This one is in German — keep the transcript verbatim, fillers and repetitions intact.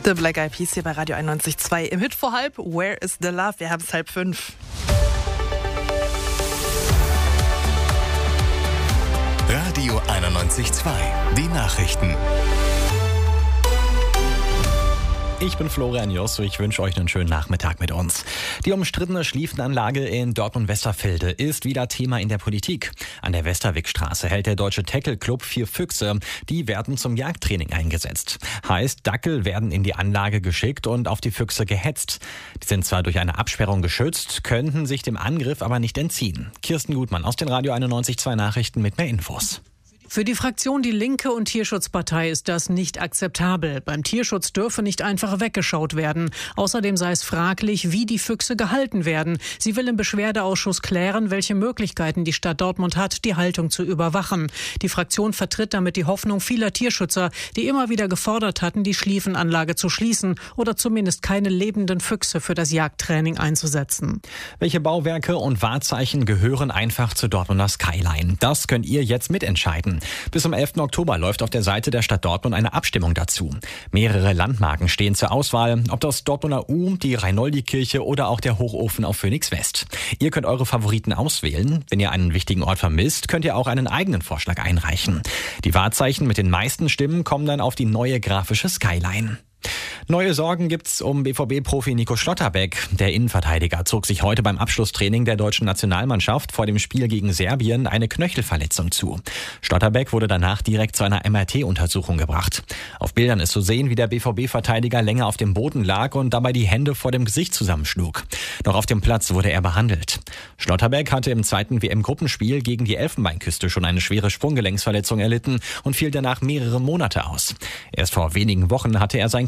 The Black Eyed Peas hier bei Radio einundneunzig Komma zwei. Im Hit vor halb, Where is the Love? Wir haben es halb fünf. Radio einundneunzig Komma zwei. Die Nachrichten. Ich bin Florian Josso, ich wünsche euch einen schönen Nachmittag mit uns. Die umstrittene Schlieffenanlage in Dortmund-Westerfelde ist wieder Thema in der Politik. An der Westerwickstraße hält der Deutsche Tackle-Club vier Füchse. Die werden zum Jagdtraining eingesetzt. Heißt, Dackel werden in die Anlage geschickt und auf die Füchse gehetzt. Die sind zwar durch eine Absperrung geschützt, könnten sich dem Angriff aber nicht entziehen. Kirsten Gutmann aus den Radio einundneunzig Komma zwei Nachrichten mit mehr Infos. Für die Fraktion Die Linke und Tierschutzpartei ist das nicht akzeptabel. Beim Tierschutz dürfe nicht einfach weggeschaut werden. Außerdem sei es fraglich, wie die Füchse gehalten werden. Sie will im Beschwerdeausschuss klären, welche Möglichkeiten die Stadt Dortmund hat, die Haltung zu überwachen. Die Fraktion vertritt damit die Hoffnung vieler Tierschützer, die immer wieder gefordert hatten, die Schlieffenanlage zu schließen oder zumindest keine lebenden Füchse für das Jagdtraining einzusetzen. Welche Bauwerke und Wahrzeichen gehören einfach zur Dortmunder Skyline? Das könnt ihr jetzt mitentscheiden. Bis zum elften Oktober läuft auf der Seite der Stadt Dortmund eine Abstimmung dazu. Mehrere Landmarken stehen zur Auswahl, ob das Dortmunder U, die Reinoldi-Kirche oder auch der Hochofen auf Phoenix West. Ihr könnt eure Favoriten auswählen. Wenn ihr einen wichtigen Ort vermisst, könnt ihr auch einen eigenen Vorschlag einreichen. Die Wahrzeichen mit den meisten Stimmen kommen dann auf die neue grafische Skyline. Neue Sorgen gibt's um B V B-Profi Nico Schlotterbeck. Der Innenverteidiger zog sich heute beim Abschlusstraining der deutschen Nationalmannschaft vor dem Spiel gegen Serbien eine Knöchelverletzung zu. Schlotterbeck wurde danach direkt zu einer M R T-Untersuchung gebracht. Auf Bildern ist zu sehen, wie der B V B-Verteidiger länger auf dem Boden lag und dabei die Hände vor dem Gesicht zusammenschlug. Noch auf dem Platz wurde er behandelt. Schlotterbeck hatte im zweiten W M-Gruppenspiel gegen die Elfenbeinküste schon eine schwere Sprunggelenksverletzung erlitten und fiel danach mehrere Monate aus. Erst vor wenigen Wochen hatte er sein